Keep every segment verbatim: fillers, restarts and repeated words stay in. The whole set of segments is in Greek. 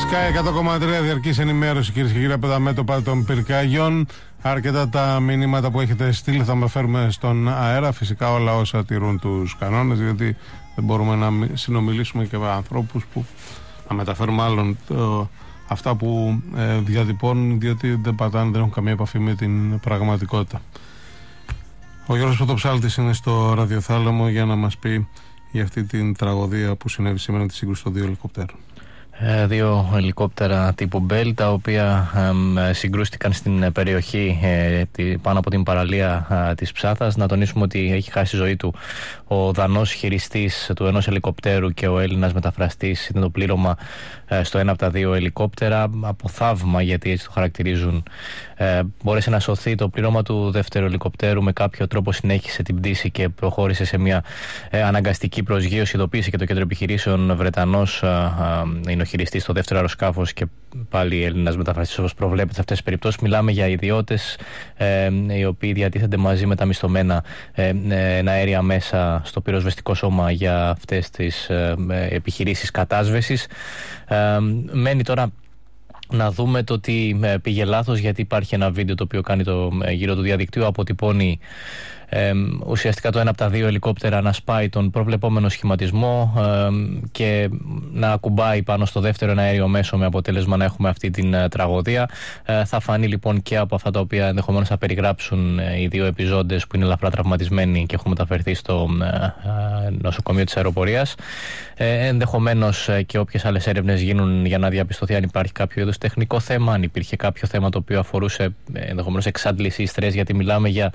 Sky εκατό κόμμα τρία διαρκής ενημέρωση, κυρίες και κύριοι, από τα μέτωπα των πυρκαγιών. Αρκετά τα μηνύματα που έχετε στείλει θα με φέρουμε στον αέρα. Φυσικά όλα όσα τηρούν τους κανόνες, διότι δεν μπορούμε να συνομιλήσουμε και με ανθρώπους που να μεταφέρουμε άλλον το, αυτά που ε, διατυπώνουν, διότι δεν πατάνε, δεν έχουν καμία επαφή με την πραγματικότητα. Ο Γιώργος Πρωτοψάλτης είναι στο ραδιοθάλαμο για να μας πει για αυτή την τραγωδία που συνέβη σήμερα, τη σύγκρουση των δύο ελικόπτερων. Δύο ελικόπτερα τύπου Bell, τα οποία ε, συγκρούστηκαν στην περιοχή ε, πάνω από την παραλία ε, της Ψάθας. Να τονίσουμε ότι έχει χάσει ζωή του ο Δανός χειριστής του ενός ελικοπτέρου και ο Έλληνας μεταφραστής. Ήταν το πλήρωμα ε, στο ένα από τα δύο ελικόπτερα. Από θαύμα, γιατί έτσι το χαρακτηρίζουν, ε, μπόρεσε να σωθεί το πλήρωμα του δεύτερου ελικοπτέρου. Με κάποιο τρόπο συνέχισε την πτήση και προχώρησε σε μια ε, αναγκαστική προσγείωση. Ειδοποίησε και το κέντρο επιχειρήσεων Βρετανός ε, ε, είναι ο χειριστής στο δεύτερο αεροσκάφος και πάλι Έλληνας μεταφραστής, όπως προβλέπεται σε αυτές τις περιπτώσεις. Μιλάμε για ιδιώτες ε, οι οποίοι διατίθενται μαζί με τα μισθωμένα ε, ε, αέρια μέσα στο πυροσβεστικό σώμα για αυτές τις ε, επιχειρήσεις κατάσβεσης. Ε, μένει τώρα να δούμε το τι πήγε λάθος, γιατί υπάρχει ένα βίντεο το οποίο κάνει το γύρο του διαδικτύου, αποτυπώνει Ε, ουσιαστικά το ένα από τα δύο ελικόπτερα να σπάει τον προβλεπόμενο σχηματισμό ε, και να ακουμπάει πάνω στο δεύτερο ένα αέριο μέσο, με αποτέλεσμα να έχουμε αυτή την ε, τραγωδία. Ε, θα φανεί λοιπόν και από αυτά τα οποία ενδεχομένως θα περιγράψουν ε, οι δύο επιζώντες που είναι ελαφρά τραυματισμένοι και έχουν μεταφερθεί στο ε, ε, νοσοκομείο της αεροπορίας. Ε, ενδεχομένως ε, και όποιες άλλες έρευνες γίνουν για να διαπιστωθεί αν υπάρχει κάποιο είδους τεχνικό θέμα, αν υπήρχε κάποιο θέμα το οποίο αφορούσε ε, ενδεχομένως εξάντληση ή στρες, γιατί μιλάμε για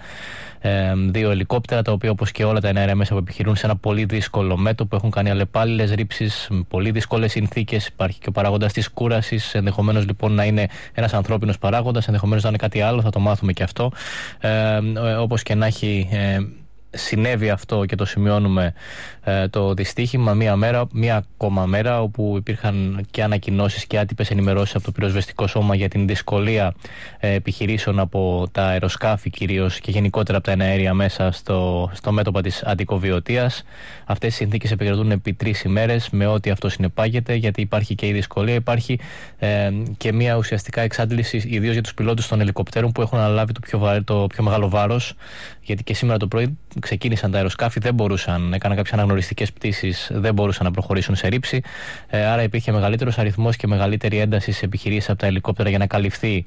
Ε, δύο ελικόπτερα τα οποία, όπως και όλα τα αέρια μέσα που επιχειρούν σε ένα πολύ δύσκολο μέτωπο, έχουν κάνει αλλεπάλληλες ρήψεις με πολύ δύσκολες συνθήκες. Υπάρχει και ο παράγοντας της κούρασης, ενδεχομένως λοιπόν να είναι ένας ανθρώπινος παράγοντας, ενδεχομένως να είναι κάτι άλλο, θα το μάθουμε και αυτό. Ε, όπως και να έχει, ε, συνέβη αυτό και το σημειώνουμε ε, το δυστύχημα μία μέρα, μία ακόμα μέρα, όπου υπήρχαν και ανακοινώσεις και άτυπες ενημερώσεις από το πυροσβεστικό σώμα για την δυσκολία ε, επιχειρήσεων από τα αεροσκάφη κυρίως και γενικότερα από τα εναέρια μέσα στο, στο μέτωπο της Αττικοβιωτίας. Αυτές οι συνθήκες επικρατούν επί τρεις ημέρες με ό,τι αυτό συνεπάγεται, γιατί υπάρχει και η δυσκολία, υπάρχει ε, και μία ουσιαστικά εξάντληση, ιδίως για τους πιλότους των ελικοπτέρων που έχουν αναλάβει το πιο, βα... το πιο μεγάλο βάρος, γιατί και σήμερα το πρωί ξεκίνησαν τα αεροσκάφη, δεν μπορούσαν, έκαναν κάποιες αναγνωριστικές πτήσεις, δεν μπορούσαν να προχωρήσουν σε ρήψη. Ε, άρα υπήρχε μεγαλύτερος αριθμός και μεγαλύτερη ένταση σε επιχειρήσεις από τα ελικόπτερα για να καλυφθεί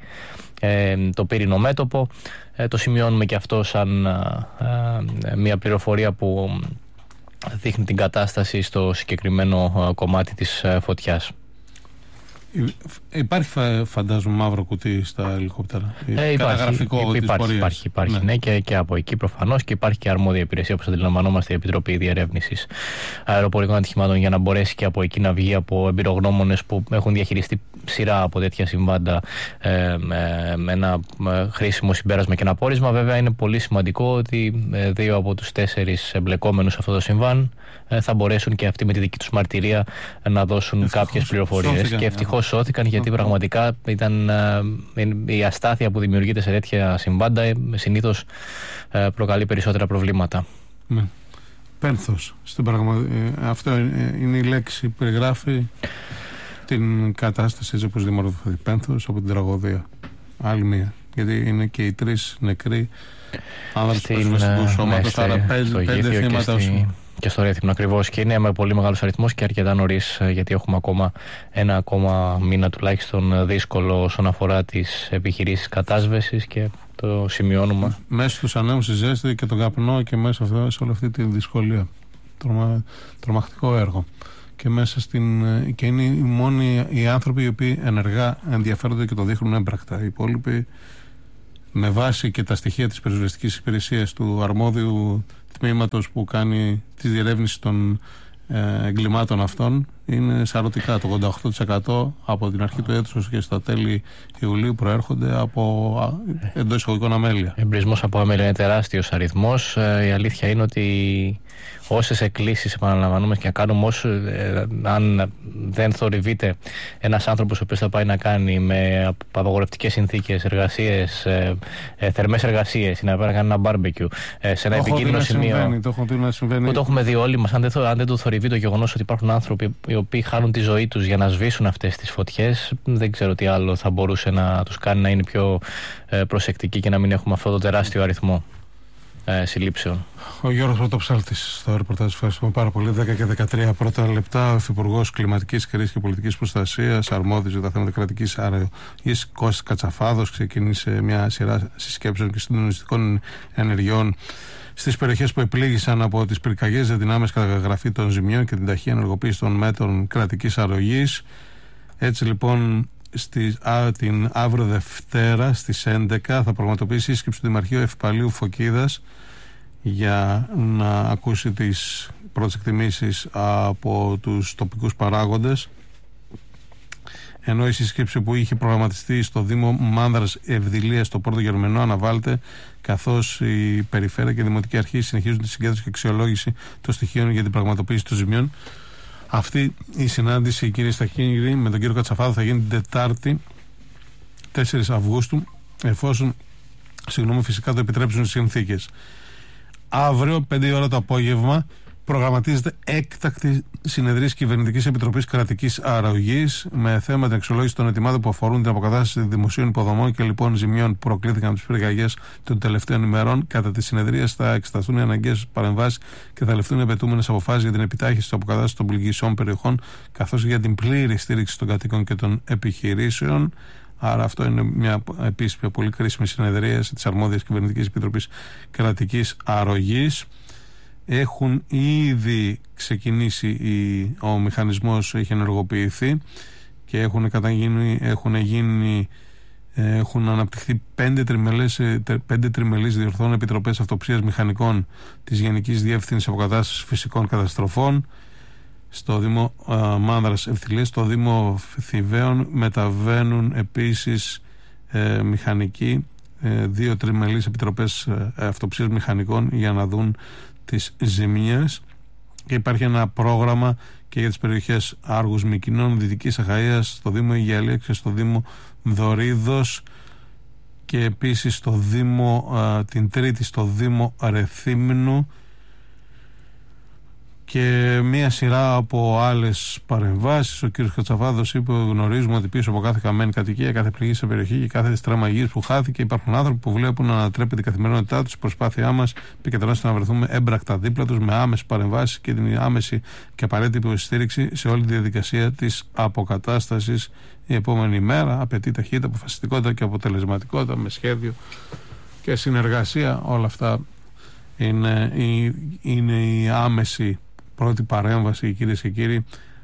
ε, το πύρινο μέτωπο. Ε, το σημειώνουμε και αυτό σαν ε, ε, μια πληροφορία που δείχνει την κατάσταση στο συγκεκριμένο ε, κομμάτι της ε, φωτιάς. Υπάρχει, φαντάζομαι, μαύρο κουτί στα ελικόπτερα. Ε, υπάρχει, υπάρχει, υπάρχει, υπάρχει, υπάρχει ναι. ναι, και, και από εκεί προφανώς, και υπάρχει και αρμόδια υπηρεσία, όπως αντιλαμβανόμαστε, η Επιτροπή Διερεύνησης Αεροπορικών Ατυχημάτων, για να μπορέσει και από εκεί να βγει από εμπειρογνώμονες που έχουν διαχειριστεί σειρά από τέτοια συμβάντα ε, με, με ένα με χρήσιμο συμπέρασμα και ένα πόρισμα. Βέβαια, είναι πολύ σημαντικό ότι ε, δύο από τους τέσσερις εμπλεκόμενους σε αυτό το συμβάν ε, θα μπορέσουν και αυτοί με τη δική τους μαρτυρία να δώσουν κάποιες πληροφορίες. Και ευτυχώς σώθηκαν, γιατί πραγματικά ήταν ε, η αστάθεια που δημιουργείται σε τέτοια συμβάντα ε, συνήθως ε, προκαλεί περισσότερα προβλήματα. Ναι. Πένθος. Στην πραγμα... ε, αυτό είναι η λέξη που περιγράφει την κατάσταση έτσι όπως δημορφώθηκε. Πένθος από την τραγωδία. Άλλη μία. Γιατί είναι και οι τρεις νεκροί άνδρες του πυροσβεστικού σώματος, άρα πέντε, πέντε θύματα. Και στο Ρέθυμνο ακριβώς, και είναι με πολύ μεγάλος αριθμός και αρκετά νωρίς, γιατί έχουμε ακόμα ένα ακόμα μήνα τουλάχιστον δύσκολο όσον αφορά τις επιχειρήσεις κατάσβεσης και το σημειώνουμε. Μέσα στους ανέμους, στη ζέστη και τον καπνό και μέσα αυτό, σε όλη αυτή τη δυσκολία. Τρομα, τρομακτικό έργο. Και μέσα στην. Και είναι οι μόνοι οι άνθρωποι οι οποίοι ενεργά ενδιαφέρονται και το δείχνουν έμπρακτα. Οι υπόλοιποι, με βάση και τα στοιχεία της πυροσβεστικής υπηρεσίας του αρμόδιου τμήματος που κάνει τη διερεύνηση των ε, εγκλημάτων αυτών, είναι σαρωτικά. Το ογδόντα οκτώ τοις εκατό από την αρχή του έτους και στα τέλη Ιουλίου προέρχονται από εντός εισαγωγικών αμέλεια. Εμπρισμός από αμέλεια είναι τεράστιος αριθμός. Ε, η αλήθεια είναι ότι όσες εκκλήσεις επαναλαμβανούμε και να κάνουμε, όσο, ε, αν δεν θορυβείται ένας άνθρωπος ο οποίος θα πάει να κάνει με απαγορευτικές συνθήκες εργασίες, ε, ε, θερμές εργασίες, ή να πάει να κάνει ένα μπάρμπεκιου ε, σε ένα επικίνδυνο σημείο. Το, το, που το έχουμε δει όλοι μας, αν δεν, αν δεν το θορυβεί το γεγονός ότι υπάρχουν άνθρωποι οι οποίοι χάνουν τη ζωή τους για να σβήσουν αυτές τις φωτιές, δεν ξέρω τι άλλο θα μπορούσε να τους κάνει να είναι πιο προσεκτικοί και να μην έχουμε αυτό το τεράστιο αριθμό ε, συλλήψεων. Ο Γιώργος Πρωτοψάλτης στο ρεπορτάζ, ευχαριστούμε πάρα πολύ. δέκα και δεκατρία πρώτα λεπτά. Ο Υφυπουργός Κλιματικής Κρίσης και Πολιτικής Προστασίας, αρμόδιος για τα θέματα κρατικής αρρωγής, Κώστας Κατσαφάδος, ξεκίνησε μια σειρά συσκέψεων και συντονιστικών ενεργειών στις περιοχές που επλήγησαν από τις πυρκαγιές για την άμεση καταγραφή των ζημιών και την ταχεία ενεργοποίηση των μέτρων κρατικής αρρωγής. Έτσι λοιπόν, Στη, α, την αύριο Δευτέρα στις έντεκα θα πραγματοποιήσει σύσκεψη του Δημαρχείου Ευπαλίου Φωκίδας για να ακούσει τις πρώτες εκτιμήσεις από τους τοπικούς παράγοντες, ενώ η σύσκεψη που είχε προγραμματιστεί στο Δήμο Μάνδρας Ευδηλίας στο Πόρτο Γερμενό αναβάλλεται, καθώς η Περιφέρεια και η Δημοτική Αρχή συνεχίζουν τη συγκέντρωση και αξιολόγηση των στοιχείων για την πραγματοποίηση των ζημιών. Αυτή η συνάντηση, κύριε Σταχίνγκρη, με τον κύριο Κατσαφάδο θα γίνει την Τετάρτη τέσσερις Αυγούστου, εφόσον συγγνώμη, φυσικά το επιτρέψουν οι συνθήκες. Αύριο, πέντε ώρα το απόγευμα, προγραμματίζεται έκτακτη συνεδρία Κυβερνητικής Επιτροπής Κρατικής Αρρωγής με θέμα την αξιολόγηση των ετοιμάτων που αφορούν την αποκατάσταση δημοσίων υποδομών και λοιπόν ζημιών που προκλήθηκαν από τις πυρκαγιές των τελευταίων ημερών. Κατά τη συνεδρία θα εξεταστούν οι αναγκαίες παρεμβάσεις και θα ληφθούν οι απαιτούμενες αποφάσεις για την επιτάχυνση της αποκατάστασης των πληγησιών περιοχών, καθώς και για την πλήρη στήριξη των κατοίκων και των επιχειρήσεων. Άρα αυτό είναι μια επίσης μια πολύ κρίσιμη συνεδρία της αρμόδιας Κυβερνητικής Επιτροπής Κρατικής Αρρωγής. Έχουν ήδη ξεκινήσει, η, ο μηχανισμός έχει ενεργοποιηθεί και έχουν, καταγίνει, έχουν, γίνει, έχουν αναπτυχθεί πέντε, τριμελές, πέντε τριμελείς διορθών επιτροπές αυτοψίας μηχανικών της Γενικής Διεύθυνσης Αποκατάστασης Φυσικών Καταστροφών στο Δήμο uh, Μάνδρας Ευθυλίας, στο Δήμο Θηβαίων μεταβαίνουν επίσης ε, μηχανικοί, ε, δύο τριμελείς επιτροπές ε, αυτοψίας μηχανικών για να δουν τις ζημίες, και υπάρχει ένα πρόγραμμα και για τις περιοχές Άργους Μυκηνών, Δυτικής Αχαΐας, στο Δήμο Υγιαλία και στο Δήμο Δωρίδος, και επίσης στο Δήμο, α, την Τρίτη στο Δήμο Ρεθύμνου, και μία σειρά από άλλες παρεμβάσεις. Ο κ. Κατσαφάδος είπε: γνωρίζουμε ότι πίσω από κάθε χαμένη κατοικία, κάθε πληγή σε περιοχή και κάθε στρέμμα γης που χάθηκε, υπάρχουν άνθρωποι που βλέπουν να ανατρέπεται η καθημερινότητά τους. Η προσπάθειά μας επικεντρώνεται να βρεθούμε έμπρακτα δίπλα τους με άμεσες παρεμβάσεις και την άμεση και απαραίτητη υποστήριξη σε όλη τη διαδικασία της αποκατάστασης. Η επόμενη μέρα απαιτεί ταχύτητα, αποφασιστικότητα και αποτελεσματικότητα με σχέδιο και συνεργασία. Όλα αυτά είναι η, είναι η άμεση πρώτη παρέμβαση, κυρίες και κύριοι,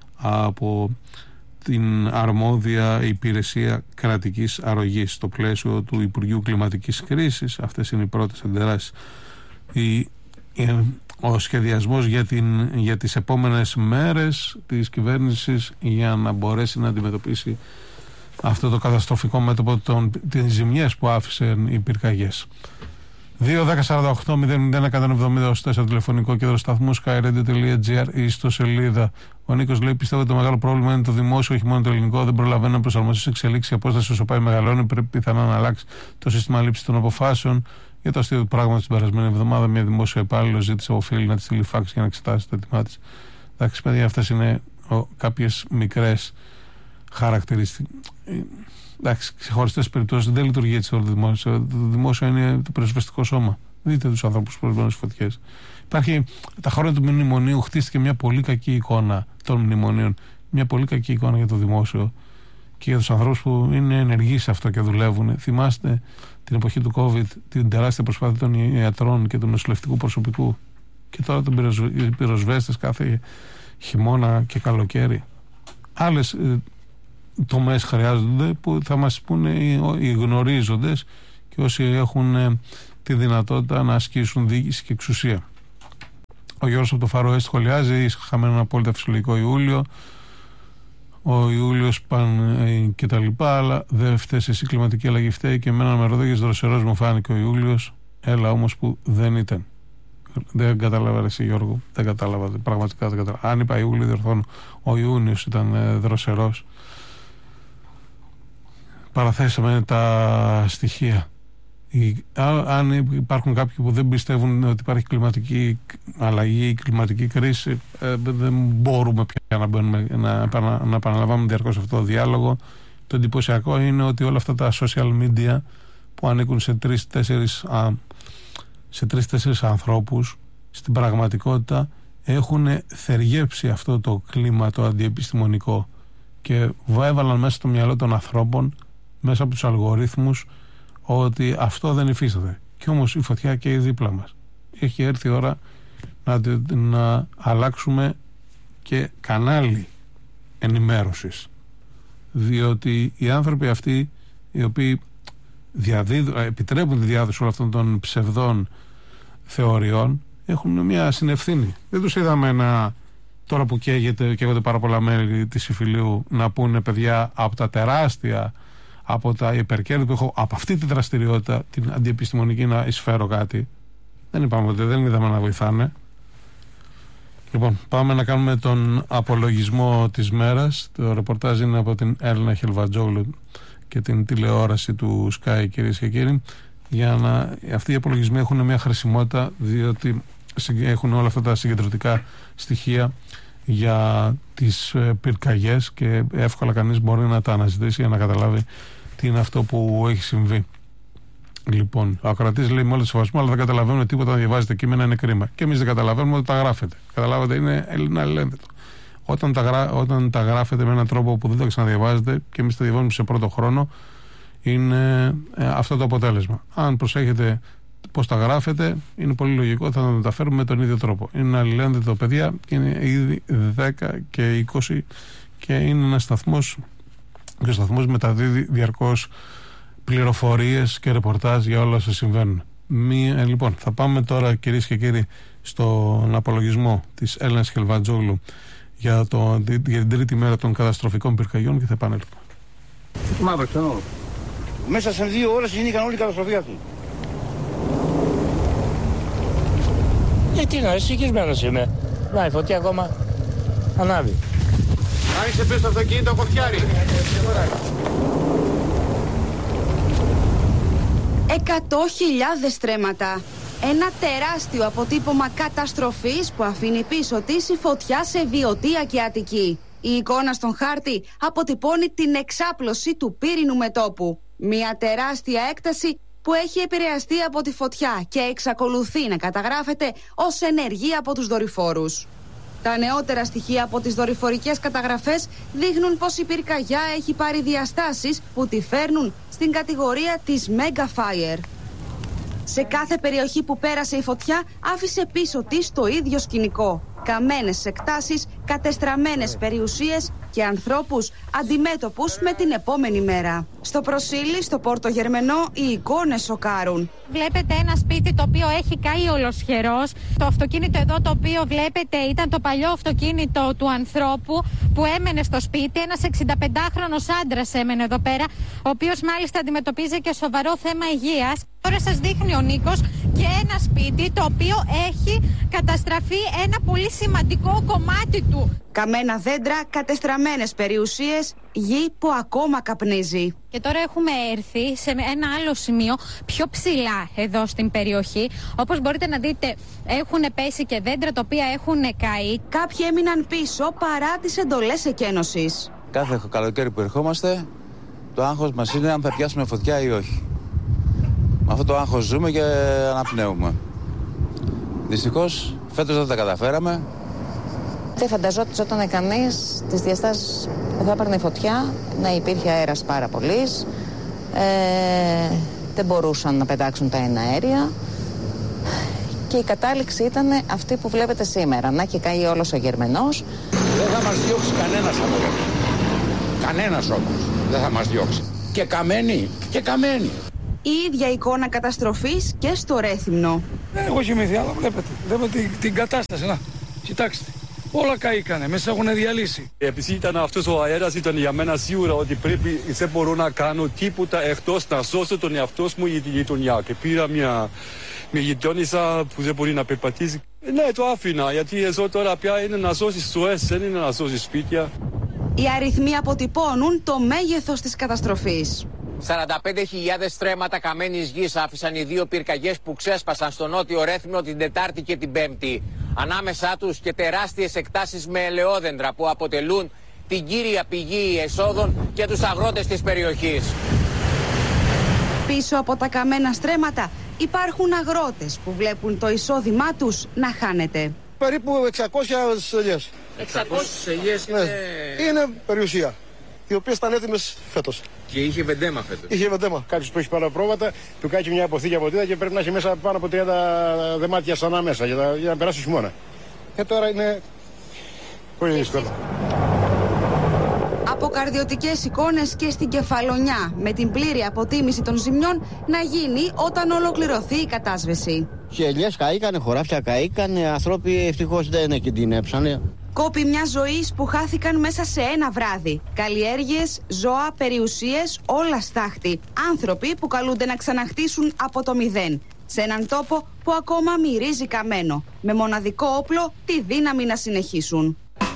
από την αρμόδια υπηρεσία κρατικής αρρωγής στο πλαίσιο του Υπουργείου Κλιματικής Κρίσης. Αυτές είναι οι πρώτες αντιδράσεις. Η, ο σχεδιασμός για, την, για τις επόμενες μέρες της κυβέρνησης για να μπορέσει να αντιμετωπίσει αυτό το καταστροφικό μέτωπο των, τις ζημιές που άφησαν οι πυρκαγιές. δύο δέκα σαράντα οκτώ μηδέν μηδέν εκατόν εβδομήντα ως τέσσερα τηλεφωνικό κέντρο σταθμού skyradio τελεία gr ή στο σελίδα. Ο Νίκος λέει: πιστεύω ότι το μεγάλο πρόβλημα είναι το δημόσιο, όχι μόνο το ελληνικό. Δεν προλαβαίνει να προσαρμοστεί σε εξελίξει. Η απόσταση όσο πάει μεγαλώνει. Πρέπει πιθανά να αλλάξει το σύστημα λήψη των αποφάσεων. Για το αστείο του πράγματος την περασμένη εβδομάδα, μια δημόσια υπάλληλο ζήτησε από φίλη να τη στείλει φάξ για να εξετάσει το έτοιμά τη. Εντάξει, παιδιά, αυτές είναι κάποιες μικρές χαρακτηριστικές. Εντάξει, ξεχωριστές περιπτώσεις, δεν λειτουργεί έτσι όλο το δημόσιο. Το δημόσιο είναι το πυροσβεστικό σώμα. Δείτε τους ανθρώπους που προσβαίνουν στις φωτιές. Υπάρχει, τα χρόνια του μνημονίου χτίστηκε μια πολύ κακή εικόνα των μνημονίων. Μια πολύ κακή εικόνα για το δημόσιο και για τους ανθρώπους που είναι ενεργοί σε αυτό και δουλεύουν. Θυμάστε την εποχή του COVID, την τεράστια προσπάθεια των ιατρών και του νοσηλευτικού προσωπικού. Και τώρα των πυροσβέστες κάθε χειμώνα και καλοκαίρι. Άλλες τομές χρειάζονται που θα μας πούνε οι γνωρίζοντες και όσοι έχουν ε, τη δυνατότητα να ασκήσουν διοίκηση και εξουσία. Ο Γιώργος από το Φαρόε σχολιάζει: είχαμε έναν απόλυτα φυσιολογικό Ιούλιο, ο Ιούλιος παν ε, και τα λοιπά, αλλά δεν φταίει εσύ, κλιματική αλλαγή φταίει, και εμένα με ροδόγες δροσερός μου φάνηκε ο Ιούλιος, έλα όμως που δεν ήταν. Δεν κατάλαβα εσύ, Γιώργο, δεν κατάλαβα, πραγματικά δεν κατάλαβα. Αν είπα Ιούλιο, διορθώνω, ο Ιούνιος ήταν ε, δροσερός. Παραθέσαμε τα στοιχεία. Αν υπάρχουν κάποιοι που δεν πιστεύουν ότι υπάρχει κλιματική αλλαγή ή κλιματική κρίση, δεν μπορούμε πια να, μπαίνουμε, να, να επαναλαμβάνουμε διαρκώς αυτό το διάλογο. Το εντυπωσιακό είναι ότι όλα αυτά τα social media που ανήκουν σε τρεις-τέσσερις σε τρεις-τέσσερις ανθρώπους, στην πραγματικότητα έχουν θεργέψει αυτό το κλίμα το αντιεπιστημονικό και έβαλαν μέσα στο μυαλό των ανθρώπων, μέσα από τους αλγορίθμους, ότι αυτό δεν υφίσταται. Και όμως η φωτιά καίει δίπλα μας. Έχει έρθει η ώρα να, να αλλάξουμε και κανάλι ενημέρωσης, διότι οι άνθρωποι αυτοί οι οποίοι διαδίδουν, επιτρέπουν τη διάδοση όλων αυτών των ψευδών θεωριών έχουν μια συνευθύνη. Δεν τους είδαμε να, τώρα που καίγεται, καίγονται πάρα πολλά μέλη της Ιφιλίου, να πούνε παιδιά από τα τεράστια, από τα υπερκέρδη που έχω, από αυτή τη δραστηριότητα την αντιεπιστημονική, να εισφέρω κάτι. Δεν είπαμε ότι δεν είδαμε να βοηθάνε. Λοιπόν, πάμε να κάνουμε τον απολογισμό της μέρας. Το ρεπορτάζ είναι από την Έλληνα Χελβατζόγλου και την τηλεόραση του Sky, κυρίες και κύριοι. Για να, αυτοί οι απολογισμοί έχουν μια χρησιμότητα, διότι έχουν όλα αυτά τα συγκεντρωτικά στοιχεία για τις πυρκαγιές και εύκολα κανείς μπορεί να τα αναζητήσει για να καταλάβει τι είναι αυτό που έχει συμβεί. Λοιπόν, ο ακροατής λέει με όλο το σεβασμό, αλλά δεν καταλαβαίνουμε τίποτα να διαβάζετε κείμενα, είναι κρίμα. Και εμείς δεν καταλαβαίνουμε ότι τα γράφετε. Καταλάβατε, είναι ελληναλένδετο. Όταν τα, γρά, όταν τα γράφετε με έναν τρόπο που δεν τα ξαναδιαβάζετε και εμείς τα διαβάζουμε σε πρώτο χρόνο, είναι ε, αυτό το αποτέλεσμα. Αν προσέχετε πώς τα γράφετε, είναι πολύ λογικό, θα τα μεταφέρουμε με τον ίδιο τρόπο. Είναι αλληλένδετο, παιδιά, και είναι ήδη δέκα και είκοσι και είναι ένας σταθμός, και ο σταθμός μεταδίδει διαρκώς πληροφορίες και ρεπορτάζ για όλα όσα συμβαίνουν. Μία, ε, λοιπόν, θα πάμε τώρα, κυρίες και κύριοι, στον απολογισμό της Έλληνας Χελβατζόγλου για, το, για την τρίτη μέρα των καταστροφικών πυρκαγιών και θα επανέλθουμε. Μαύρο, ξανά. Μέσα σε δύο ώρες γίνηκαν όλη η καταστροφή αυτή. Γιατί να, εσύ οικισμένος είμαι. Να, η φωτιά ακόμα ανάβει. Άνοιξε πίσω το αυτοκίνητο, φωτιάρι. Εκατό χιλιάδες στρέμματα. Ένα τεράστιο αποτύπωμα καταστροφής που αφήνει πίσω της η φωτιά σε Βιωτία και Αττική. Η εικόνα στον χάρτη αποτυπώνει την εξάπλωση του πύρινου μετώπου. Μια τεράστια έκταση που έχει επηρεαστεί από τη φωτιά και εξακολουθεί να καταγράφεται ως ενεργή από τους δορυφόρους. Τα νεότερα στοιχεία από τις δορυφορικές καταγραφές δείχνουν πως η πυρκαγιά έχει πάρει διαστάσεις που τη φέρνουν στην κατηγορία της Mega Fire. Σε κάθε περιοχή που πέρασε η φωτιά άφησε πίσω της το ίδιο σκηνικό. Καμένες εκτάσεις, κατεστραμμένες περιουσίες και ανθρώπους αντιμέτωπους με την επόμενη μέρα. Στο Προσήλι, στο Πόρτο Γερμενό, οι εικόνες σοκάρουν. Βλέπετε ένα σπίτι το οποίο έχει καεί ολοσχερός. Το αυτοκίνητο εδώ το οποίο βλέπετε ήταν το παλιό αυτοκίνητο του ανθρώπου που έμενε στο σπίτι. Ένας εξηνταπεντάχρονος άντρας έμενε εδώ πέρα, ο οποίος μάλιστα αντιμετωπίζει και σοβαρό θέμα υγείας. Τώρα σας δείχνει ο Νίκος και ένα σπίτι το οποίο έχει καταστραφεί ένα πολύ σημαντικό κομμάτι του. Καμένα δέντρα, κατεστραμμένες περιουσίες, γη που ακόμα καπνίζει. Και τώρα έχουμε έρθει σε ένα άλλο σημείο πιο ψηλά εδώ στην περιοχή. Όπως μπορείτε να δείτε, έχουν πέσει και δέντρα τα οποία έχουν καεί. Κάποιοι έμειναν πίσω παρά τις εντολές εκένωσης. Κάθε καλοκαίρι που ερχόμαστε, το άγχος μας είναι αν θα πιάσουμε φωτιά ή όχι. Με αυτό το άγχος ζούμε και αναπνέουμε. Δυστυχώς, φέτος δεν τα καταφέραμε. Δεν φανταζόταν κανείς τις διαστάσεις που θα έπαιρνε η φωτιά, να υπήρχε αέρας πάρα πολύς, ε, δεν μπορούσαν να πετάξουν τα εναέρια και η κατάληξη ήταν αυτή που βλέπετε σήμερα, να έχει καεί όλος ο Γερμενός. Δεν θα μας διώξει κανένας από εδώ. Κανένας όμως δεν θα μας διώξει. Και καμένη, και καμένη. Η ίδια εικόνα καταστροφής και στο Ρέθυμνο. Δεν έχω κοιμηθεί, αλλά βλέπετε, βλέπετε την, την κατάσταση, να, κοιτάξτε. Όλα καήκανε, μέσα έχουν διαλύσει. Επειδή ήταν αυτός ο αέρας, ήταν για μένα σίγουρα ότι πρέπει, δεν μπορώ να κάνω τίποτα εκτός να σώσω τον εαυτό μου ή τη γειτονιά. Και πήρα μια, μια γειτόνισσα που δεν μπορεί να περπατήσει. Ναι, το άφηνα, γιατί εδώ τώρα πια είναι να σώσεις ζωές, δεν είναι να σώσεις σπίτια. Οι αριθμοί αποτυπώνουν το μέγεθος της καταστροφής. σαράντα πέντε χιλιάδες στρέμματα καμένης γης άφησαν οι δύο πυρκαγιές που ξέσπασαν στο νότιο Ρέθυμνο την Τετάρτη και την Πέμπτη. Ανάμεσά τους και τεράστιες εκτάσεις με ελαιόδεντρα που αποτελούν την κύρια πηγή εσόδων για τους αγρότες της περιοχής. Πίσω από τα καμένα στρέμματα υπάρχουν αγρότες που βλέπουν το εισόδημά τους να χάνεται. Περίπου εξακόσιες ελιές. εξακόσιες ελιές είναι... Ναι. Είναι περιουσία, οι οποίες ήταν έτοιμες φέτος. Και είχε βεντέμα φέτος. Είχε βεντέμα. Κάποιος που έχει πάρα πρόβατα, του κάνει μια αποθήκη από τίδα και πρέπει να έχει μέσα πάνω από τριάντα δεμάτια σανά μέσα για, τα, για να περάσει χειμώνα. Και τώρα είναι πολύ δύσκολο. Αποκαρδιωτικές εικόνες και στην Κεφαλονιά, με την πλήρη αποτίμηση των ζημιών να γίνει όταν ολοκληρωθεί η κατάσβεση. Οι ελιές καήκανε, χωράφια καήκανε, άνθρωποι ευτυχώς δεν κινδυνεύσανε. Κόπη μια ζωής που χάθηκαν μέσα σε ένα βράδυ. Καλλιέργειες, ζώα, περιουσίες, όλα στάχτη. Άνθρωποι που καλούνται να ξαναχτίσουν από το μηδέν. Σε έναν τόπο που ακόμα μυρίζει καμένο. Με μοναδικό όπλο τη δύναμη να συνεχίσουν.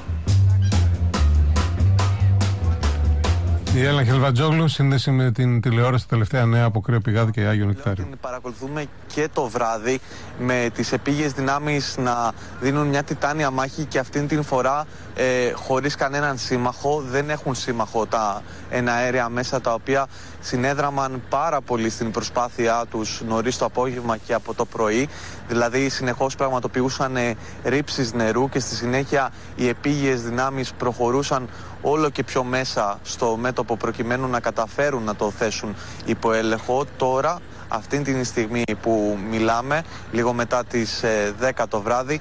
Η Έλληνα Χελβατζόγλου, σύνδεση με την τηλεόραση, τελευταία νέα από Κρύο Πηγάδι και Άγιο Νεκτάριο. Την παρακολουθούμε και το βράδυ με τις επίγειες δυνάμεις να δίνουν μια τιτάνια μάχη και αυτήν την φορά ε, χωρίς κανέναν σύμμαχο. Δεν έχουν σύμμαχο τα εναέρια μέσα, τα οποία συνέδραμαν πάρα πολύ στην προσπάθειά τους νωρίς το απόγευμα και από το πρωί. Δηλαδή συνεχώς πραγματοποιούσαν ε, ρήψεις νερού και στη συνέχεια οι επίγειες δυνάμεις προχωρούσαν όλο και πιο μέσα στο μέτωπο προκειμένου να καταφέρουν να το θέσουν υπό έλεγχο. Τώρα, αυτήν την στιγμή που μιλάμε, λίγο μετά τις ε, δέκα το βράδυ,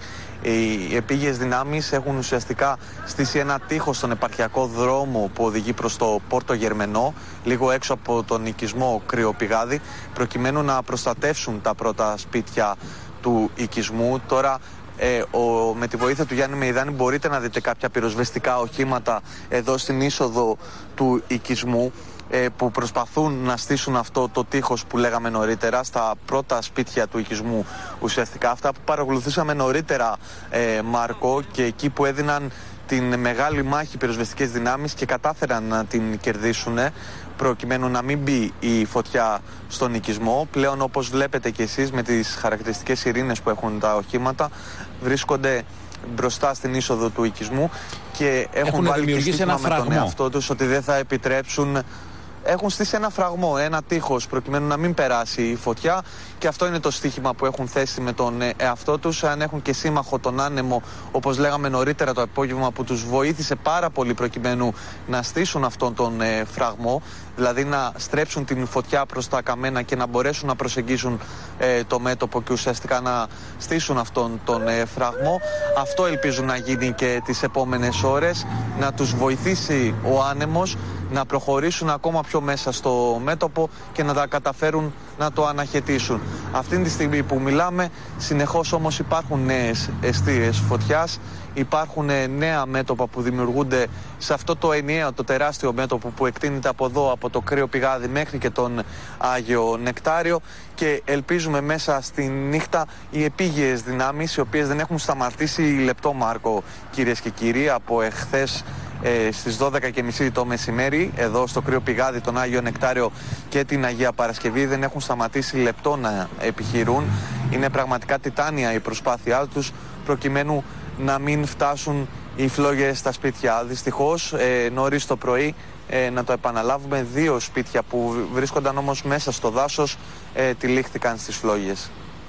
οι επίγειες δυνάμεις έχουν ουσιαστικά στήσει ένα τείχος στον επαρχιακό δρόμο που οδηγεί προς το Πόρτο Γερμενό, λίγο έξω από τον οικισμό Κρύο Πηγάδι, προκειμένου να προστατεύσουν τα πρώτα σπίτια του οικισμού. Τώρα, Ε, ο, με τη βοήθεια του Γιάννη Μεϊδάνη μπορείτε να δείτε κάποια πυροσβεστικά οχήματα εδώ στην είσοδο του οικισμού ε, που προσπαθούν να στήσουν αυτό το τείχος που λέγαμε νωρίτερα στα πρώτα σπίτια του οικισμού. Ουσιαστικά αυτά που παρακολουθήσαμε νωρίτερα, ε, Μάρκο, και εκεί που έδιναν την μεγάλη μάχη πυροσβεστικές δυνάμεις και κατάφεραν να την κερδίσουν προκειμένου να μην μπει η φωτιά στον οικισμό. Πλέον, όπως βλέπετε και εσείς με τις χαρακτηριστικές σιρήνες που έχουν τα οχήματα, βρίσκονται μπροστά στην είσοδο του οικισμού και έχουν, έχουν βάλει και στίγμα με τον εαυτό τους ότι δεν θα επιτρέψουν. Έχουν στήσει ένα φραγμό, ένα τείχος προκειμένου να μην περάσει η φωτιά, και αυτό είναι το στοίχημα που έχουν θέσει με τον εαυτό τους. Αν έχουν και σύμμαχο τον άνεμο, όπως λέγαμε νωρίτερα το απόγευμα, που τους βοήθησε πάρα πολύ προκειμένου να στήσουν αυτόν τον ε, φραγμό, δηλαδή να στρέψουν την φωτιά προς τα καμένα και να μπορέσουν να προσεγγίσουν ε, το μέτωπο και ουσιαστικά να στήσουν αυτόν τον ε, φραγμό. Αυτό ελπίζουν να γίνει και τις επόμενες ώρες, να τους βοηθήσει ο άνεμος να προχωρήσουν ακόμα πιο μέσα στο μέτωπο και να τα καταφέρουν να το αναχαιτήσουν. Αυτή τη στιγμή που μιλάμε, συνεχώς όμως υπάρχουν νέες εστίες φωτιάς, υπάρχουν νέα μέτωπα που δημιουργούνται σε αυτό το ενιαίο, το τεράστιο μέτωπο που εκτείνεται από εδώ, από το Κρύο Πηγάδι μέχρι και τον Άγιο Νεκτάριο, και ελπίζουμε μέσα στη νύχτα οι επίγειες δυνάμεις, οι οποίες δεν έχουν σταματήσει λεπτό, Μάρκο, κυρίες και κύριοι, από εχθές Ε, στις δώδεκα και μισή το μεσημέρι, εδώ στο Κρύο Πηγάδι, τον Άγιο Νεκτάριο και την Αγία Παρασκευή, δεν έχουν σταματήσει λεπτό να επιχειρούν. Είναι πραγματικά τιτάνια η προσπάθειά τους προκειμένου να μην φτάσουν οι φλόγες στα σπίτια. Δυστυχώς, ε, νωρίς το πρωί, ε, να το επαναλάβουμε, δύο σπίτια που βρίσκονταν όμως μέσα στο δάσος ε, τυλίχθηκαν στις φλόγες.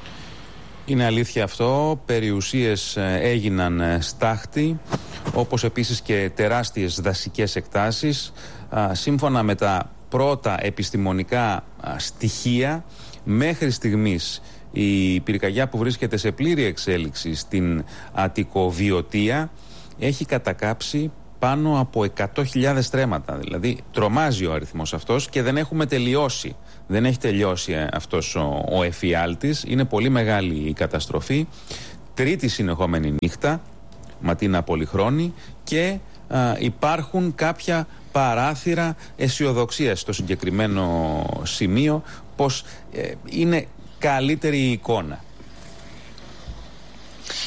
Είναι αλήθεια αυτό, περιουσίες έγιναν στάχτη, όπως επίσης και τεράστιες δασικές εκτάσεις. Σύμφωνα με τα πρώτα επιστημονικά στοιχεία, μέχρι στιγμής η πυρκαγιά που βρίσκεται σε πλήρη εξέλιξη στην Αττικοβιωτία έχει κατακάψει πάνω από εκατό χιλιάδες στρέμματα. Δηλαδή τρομάζει ο αριθμός αυτός και δεν έχουμε τελειώσει. Δεν έχει τελειώσει αυτός ο, ο εφιάλτης. Είναι πολύ μεγάλη η καταστροφή. Τρίτη συνεχόμενη νύχτα, ματίνα πολυχρόνη, και α, υπάρχουν κάποια παράθυρα αισιοδοξίας στο συγκεκριμένο σημείο, πως ε, είναι καλύτερη η εικόνα.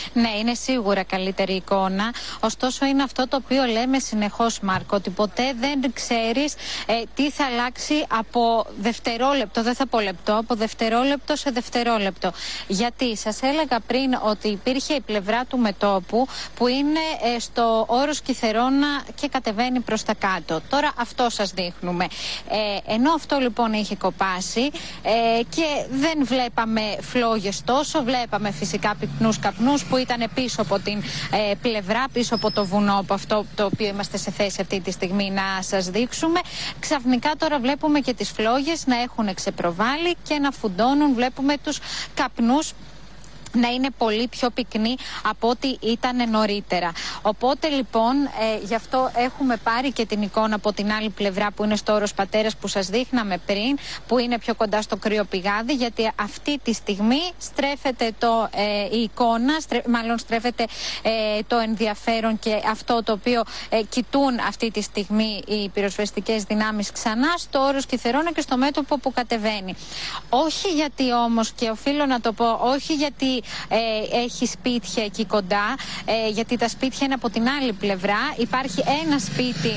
Ναι, είναι σίγουρα καλύτερη εικόνα. Ωστόσο, είναι αυτό το οποίο λέμε συνεχώς, Μάρκο, ότι ποτέ δεν ξέρεις ε, τι θα αλλάξει από δευτερόλεπτο, δεν θα πω λεπτό, από δευτερόλεπτο σε δευτερόλεπτο. Γιατί σας έλεγα πριν ότι υπήρχε η πλευρά του μετώπου που είναι ε, στο όρος Κιθερώνα και κατεβαίνει προς τα κάτω. Τώρα αυτό σας δείχνουμε. Ε, ενώ αυτό λοιπόν είχε κοπάσει ε, και δεν βλέπαμε φλόγες τόσο, βλέπαμε φυσικά πυκνούς καπνούς που ήταν πίσω από την ε, πλευρά, πίσω από το βουνό, από αυτό το οποίο είμαστε σε θέση αυτή τη στιγμή να σας δείξουμε. Ξαφνικά τώρα βλέπουμε και τις φλόγες να έχουν ξεπροβάλει και να φουντώνουν, βλέπουμε τους καπνούς να είναι πολύ πιο πυκνή από ό,τι ήταν νωρίτερα. Οπότε λοιπόν ε, γι' αυτό έχουμε πάρει και την εικόνα από την άλλη πλευρά που είναι στο όρος Πατέρας που σας δείχναμε πριν, που είναι πιο κοντά στο κρύο πηγάδι, γιατί αυτή τη στιγμή στρέφεται το, ε, η εικόνα, στρε, μάλλον στρέφεται ε, το ενδιαφέρον και αυτό το οποίο ε, κοιτούν αυτή τη στιγμή οι πυροσβεστικές δυνάμεις ξανά στο όρος Κιθερώνα και στο μέτωπο που κατεβαίνει. Όχι γιατί όμως, και οφείλω να το πω, όχι γιατί Ε, έχει σπίτια εκεί κοντά, ε, γιατί τα σπίτια είναι από την άλλη πλευρά. Υπάρχει ένα σπίτι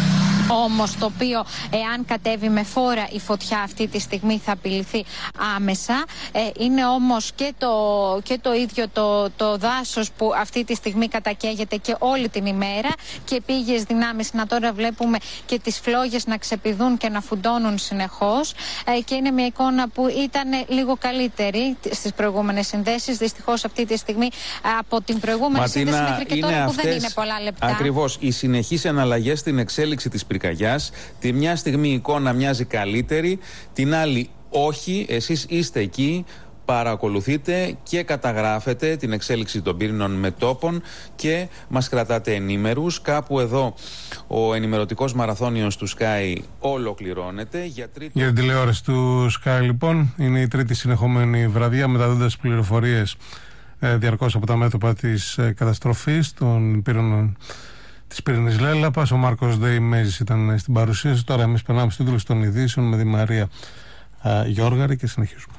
όμως το οποίο, εάν κατέβει με φόρα η φωτιά αυτή τη στιγμή, θα απειληθεί άμεσα. Ε, είναι όμως και το, και το ίδιο το, το δάσος που αυτή τη στιγμή κατακαίγεται και όλη την ημέρα, και επίγειες δυνάμεις να τώρα βλέπουμε και τις φλόγες να ξεπηδούν και να φουντώνουν συνεχώς. Ε, και είναι μια εικόνα που ήταν λίγο καλύτερη στις προηγούμενες συνδέσεις. Δυστυχώς αυτή τη στιγμή από την προηγούμενη Ματίνα, σύνδεση μέχρι και τώρα που δεν είναι πολλά λεπτά. Ακριβώς. Οι συνεχείς εναλλαγές στην εξέλιξη της πυρκαγιάς. Τη μια στιγμή η εικόνα μοιάζει καλύτερη, την άλλη όχι. Εσείς είστε εκεί, παρακολουθείτε και καταγράφετε την εξέλιξη των πύρινων μετώπων και μας κρατάτε ενήμερους. Κάπου εδώ ο ενημερωτικός μαραθώνιος του Sky ολοκληρώνεται. Για, τρίτο... για την τηλεόραση του Sky λοιπόν είναι η τρίτη συνεχόμενη βραδιά, μεταδίδοντας πληροφορίες ε, διαρκώς από τα μέτωπα της ε, καταστροφής των πύρινων της πύρινης Λέλαπας. Ο Μάρκος Ντεϊμέζης ήταν στην παρουσίαση. Τώρα εμείς περνάμε στην τίτλους των ειδήσεων με τη Μαρία α, Γιώργαρη και συνεχίζουμε.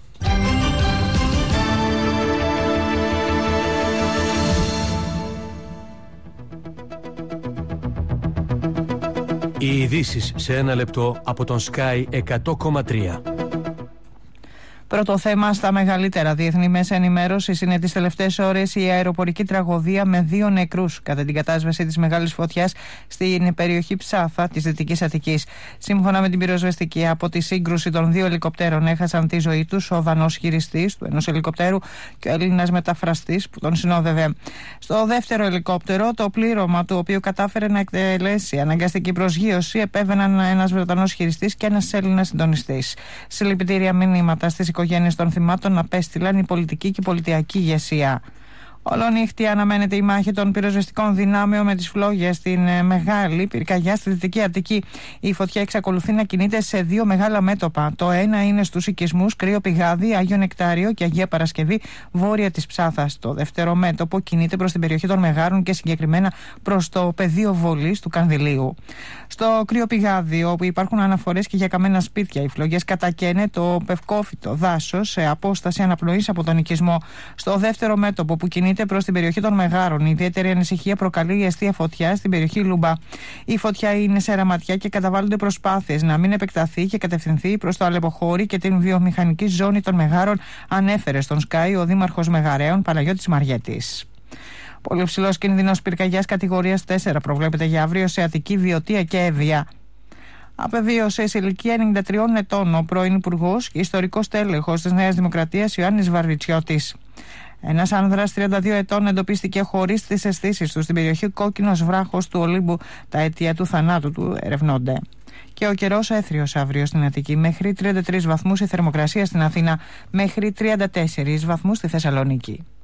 Οι ειδήσεις σε ένα λεπτό από τον Sky εκατό κόμμα τρία. Πρώτο θέμα στα μεγαλύτερα διεθνή μέσα ενημέρωσης είναι τις τελευταίες ώρες η αεροπορική τραγωδία με δύο νεκρούς κατά την κατάσβεση της μεγάλης φωτιάς στην περιοχή Ψάθα της Δυτικής Αττικής. Σύμφωνα με την πυροσβεστική, από τη σύγκρουση των δύο ελικοπτέρων έχασαν τη ζωή τους ο Δανός χειριστής του ενός ελικοπτέρου και ο Έλληνας μεταφραστής που τον συνόδευε. Στο δεύτερο ελικόπτερο, το πλήρωμα του οποίου κατάφερε να εκτελέσει αναγκαστική προσγείωση, επέβαιναν ένας Βρετανός χειριστής και ένας Έλληνας συντονιστής. Συλληπιτήρια μηνύματα στις οικογένειες των θυμάτων απέστειλαν η πολιτική και η πολιτιακή ηγεσία. Ολονύχτη αναμένεται η μάχη των πυροσβεστικών δυνάμεων με τις φλόγες στην μεγάλη πυρκαγιά στη Δυτική Αττική. Η φωτιά εξακολουθεί να κινείται σε δύο μεγάλα μέτωπα. Το ένα είναι στους οικισμούς Κρύο Πηγάδι, Άγιο Νεκτάριο και Αγία Παρασκευή, βόρεια της Ψάθας. Το δεύτερο μέτωπο κινείται προς την περιοχή των Μεγάρων και συγκεκριμένα προς το πεδίο βολής του Κανδυλίου. Στο Κρύο Πηγάδι, όπου υπάρχουν αναφορές και για καμένα σπίτια, οι φλογές κατακαίνε το πευκόφυτο δάσος σε απόσταση αναπνοής από τον οικισμό. Στο δεύτερο μέτωπο που κινείται προς την περιοχή των Μεγάρων, η ιδιαίτερη ανησυχία προκαλεί η αιστεία φωτιά στην περιοχή Λούμπα. Η φωτιά είναι σε ραματιά και καταβάλλονται προσπάθειες να μην επεκταθεί και κατευθυνθεί προς το Αλεποχώρι και την βιομηχανική ζώνη των Μεγάρων, ανέφερε στον Sky ο Δήμαρχος Μεγαρέων Παναγιώτης Μαριέτης. Πολύ ψηλός κίνδυνος πυρκαγιάς κατηγορίας τέσσερα προβλέπεται για αύριο σε Αττική, Βιωτία και Εύβοια. Απεβίωσε σε ηλικία ενενήντα τριών ετών ο πρώην Υπουργός και ιστορικός τέλεχος της Νέας Δημοκρατίας Ιωάννης Βαρβιτσιώτης. Ένας άνδρας τριάντα δύο ετών εντοπίστηκε χωρίς τις αισθήσεις του στην περιοχή Κόκκινος Βράχος του Ολύμπου. Τα αίτια του θανάτου του ερευνώνται. Και ο καιρός έθριος αύριο στην Αττική. Μέχρι τριάντα τρεις βαθμούς η θερμοκρασία στην Αθήνα, μέχρι τριάντα τέσσερις βαθμούς στη Θεσσαλονίκη.